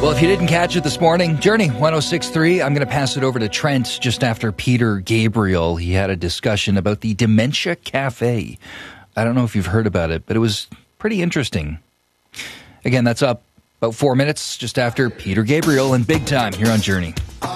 Well, if you didn't catch it this morning, Journey 106.3, I'm going to pass it over to Trent just after Peter Gabriel. He had a discussion about the Dementia Cafe. I don't know if you've heard about it, but it was pretty interesting. Again, that's up about 4 minutes just after Peter Gabriel and Big Time here on Journey.